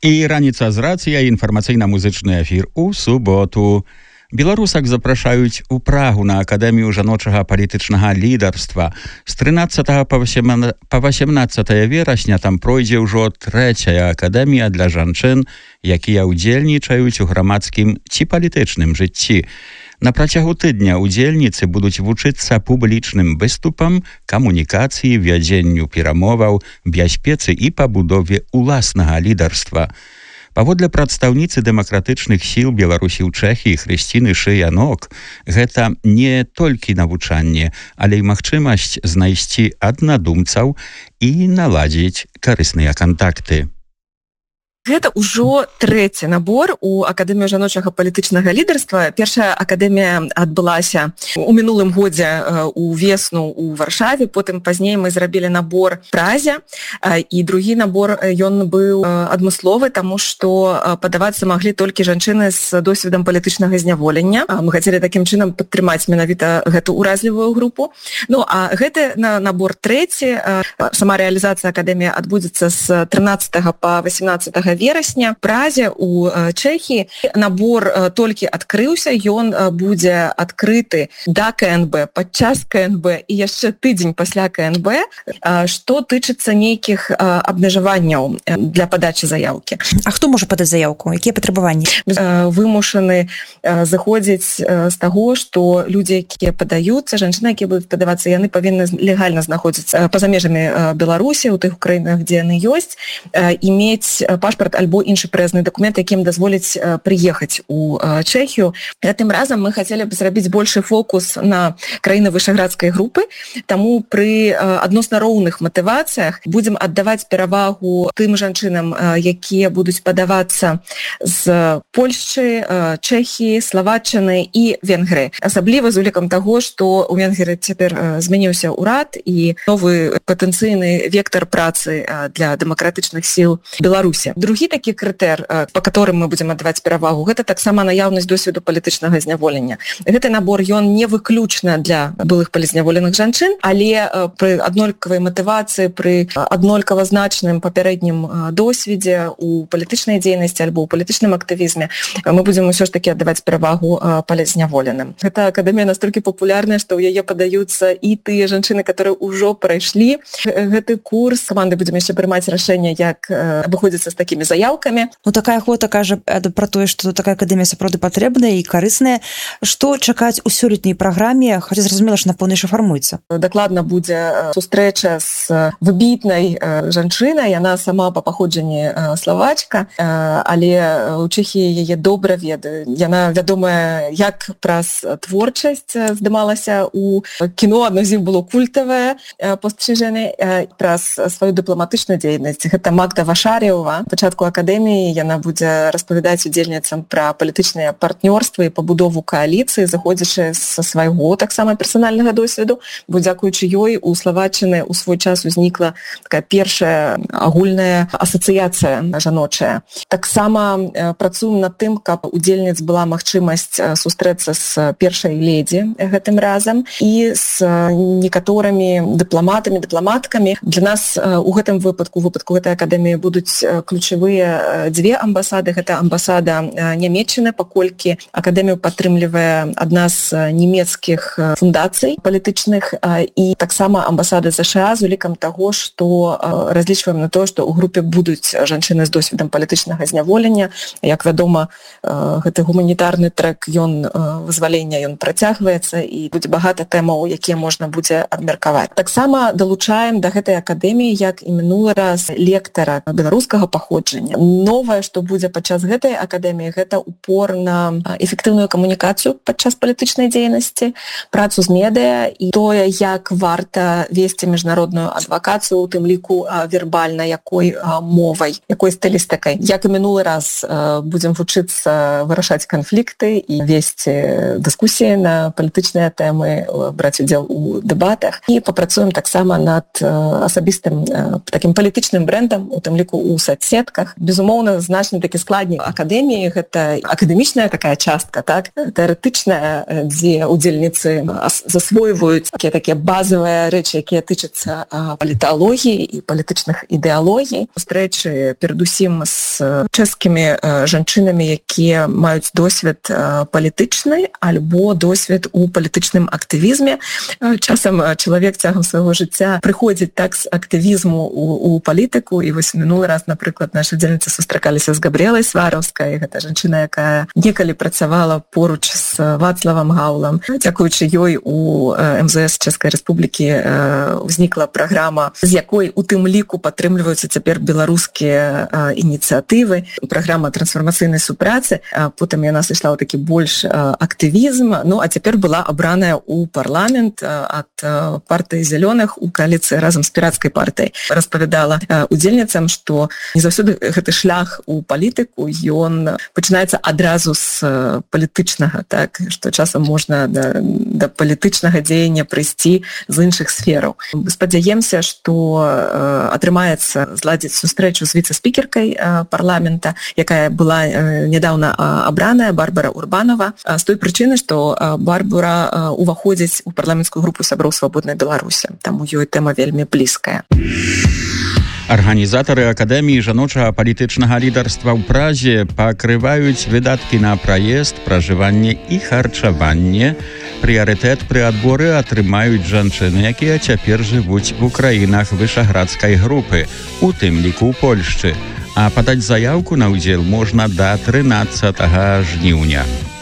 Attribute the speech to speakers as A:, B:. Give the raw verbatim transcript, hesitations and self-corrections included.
A: І раніца з рацыяй, інфармацыйна-музычны эфір у суботу. Беларусак запрашаюць у Прагу на Акадэмію жаночага палітычнага лідарства. З трынаццатага па васемнаццатае верасня там пройдзе ўжо трэцяя акадэмія для жанчын, якія ўдзельнічаюць у грамадскім ці палітычным жыцці. На працягу тыдня удзельніцы будуць вучыцца публічным выступам, камунікацыі, вядзенню перамоваў, бяспецы і пабудове уласнага лідарства. Паводле прадстаўніцы дэмакратычных сіл Беларусі ў Чэхіі Хрысціны Шыянок, гэта не толькі навучанне, але і магчымасць знайсці аднадумцаў і наладзіць карысныя кантакты.
B: Гэта ўжо трэці набор у Акадэмію жаночага палітычнага лідарства. Першая акадэмія адбылася у мінулым годзе у весну у Варшаве, потым пазней мы зрабілі набор в Празе, і другі набор ён быў адмысловы, таму што падавацца маглі толькі жанчыны з досведам палітычнага зняволення. Мы хацелі такім чынам падтрымаць менавіта гэту ўразлівую групу. Ну а гэты набор трэці, сама рэалізацыя акадэміі адбудзецца з трынаццатага па васемнаццатае верасня. В Празе у Чэхіі набор толькі адкрыўся, ён будзе адкрыты да КНБ, падчас КНБ і яшчэ тыдзень пасля КНБ, што тычыцца нейкіх абмежаванняў для падачы заяўкі.
C: А хто можа падаць заяўку? Якія патрабаванні?
B: Вымушаны заходзіць з таго, што людзі, якія падаюцца, жанчыны, якія будуць падавацца, яны павінны легальна знаходзіцца па-за межамі Беларусі, у тых краінах, дзе яны ёсць, і мець пашпарт альбо іншы прыязны дакумент, якім дазволіць прыехаць у Чэхію. Гэтым разам мы хацелі б зрабіць большы фокус на краіны вышэградскай групы, таму пры адносна роўных матывацыях будзем аддаваць перавагу тым жанчынам, якія будуць падавацца з Польшчы, Чэхіі, Славаччыны і Венгрыі. Асабліва з улікам таго, што ў Венгрыі цяпер змяніўся ўрад і новы патэнцыйны вектар працы для дэмакратычных сіл Беларусі. Другі такі крытэр, па которым мы будзем аддаваць перавагу, гэта таксама наяўнасць досведу палітычнага зняволення. Гэты набор, ён не выключна для былых палізняволеных жанчын, але пры аднолькавай матывацыі, пры аднолькава значным папярэднім досведзе у палітычнай дзейнасці альбо ў палітычным актывізме мы будзем усё ж такі аддаваць перавагу палізняволеным. Гэта акадэмія настолькі папулярная, што ў яе падаюцца і тыя жанчыны, которые ўжо прайшлі гэты курс. Каманды будзем яшчэ прымаць рашэнне, як абыходзіцца з такімі заяўкамі.
C: Ну такая ахвота кажа пра тое, што такая акадэмія сапраўды патрэбная і карысная. Што чакаць у сёлетняй праграме, хаця зразумела, што на поўна яшчэ фармуецца?
B: Дакладна будзе сустрэча з выбітнай жанчынай, яна сама па паходжанні славачка, але ў Чэхіі яе добра ведаю. Яна вядомая як праз творчасць, здымалася ў кіно, адно з іх было культавае постчыжаны, праз сваю дыпламатычную дзейнасць. Гэта Магда Вашарєва. Пачатку акадэміі яна будзе распавядаць удзельніцам пра палітычныя партнёрствы і пабудову кааліцыі, заходзячы са свайго таксама персанальнага досведу, бо дзякуючы ёй у Славаччыны ў свой час узнікла такая першая агульная асацыяцыя жаночая. Таксама працуем над тым, каб удзельніц была магчымасць сустрэцца з першай ледзі гэтым разам і з некаторымі дыпламатамі, дыпламаткамі. Для нас у гэтым выпадку, у выпадку гэтай акадэміі будуць ключавыя дзве амбасады. Гэта амбасада Нямецчыны, паколькі акадэмію падтрымлівае адна з нямецкіх фундацый палітычных, і таксама амбасада США з улікам таго, што разлічваем на тое, што ў групе будуць жанчыны з досведам палітычнага зняволення. Як вядома, гэты гуманітарны трэк, ён вызвалення, ён працягваецца, і будзе багата тэмаў, якія можна будзе абмеркаваць. Таксама далучаем да гэтай акадэміі, як і мінулы раз, лектара беларускага паходжання. Новае, што будзе падчас гэтай акадэміі, гэта упор на эфектыўную камунікацыю падчас палітычнай дзейнасці, працу з медыа і тое, як варта весці міжнародную адвакацыю, у тым ліку вербальна, якой мовай, якой стылістыкай. Як і мінулы раз будзем вучыцца вырашаць канфлікты і весці дыскусіі на палітычныя тэмы, браць удзел у дэбатах, і папрацуем таксама над асабістым такім палітычным брэндам, у тым ліку у соцсетках, пачатках. Безумоўна, значны такі складнік акадэміі — гэта акадэмічная такая частка, так, тэарэтычная, дзе удзельніцы засвойваюць такія такія базавыя рэчы, якія тычацца паліталогіі і палітычных ідэалогій. Сустрэчы перадусім з чэшскімі жанчынамі, якія маюць досвед палітычны альбо досвед у палітычным актывізме. Часам чалавек цягам свайго жыцця прыходзіць так з актывізму у, у палітыку, і вось мінулы раз, напрыклад, нашы удзельніцы сустракаліся з Габрыэлай Свараўскай. Гэта жанчына, якая некалі працавала поруч з Вацлавам Гаўлам. Дзякуючы ёй у эм зэ эс Чэшскай Рэспублікі ўзнікла праграма, з якой у тым ліку падтрымліваюцца цяпер беларускія ініцыятывы. Праграма трансфармацыйнай супрацы. Потым яна сышла ў такі больш актывізм. Ну, а цяпер была абраная ў парламент ад партыі зялёных у кааліцыі разам з пірацкай партыяй. Распавядала удзельніцам, што не заўсёды гэты шлях у палітыку, ён пачынаецца адразу з палітычнага, так, што часам можна да, да палітычнага дзеяння прыйсці з іншых сфераў. Спадзяемся, што атрымаецца зладзіць сустрэчу з віцэ-спікеркай парламента, якая была нядаўна абраная, Барбара Урбанова, з той прычыны, што Барбара уваходзіць у парламенцкую групу сяброў свабоднай Беларусі. Таму ёй тэма вельмі блізкая.
A: Арганізатары Акадэміі жаночага палітычнага лідарства ў Празе пакрываюць выдаткі на праезд, пражыванне і харчаванне. Прыярытэт пры адборы атрымаюць жанчыны, якія цяпер жывуць у краінах вышаградскай групы, у тым ліку ў Польшчы. А падаць заяўку на ўдзел можна да трынаццатага жніўня.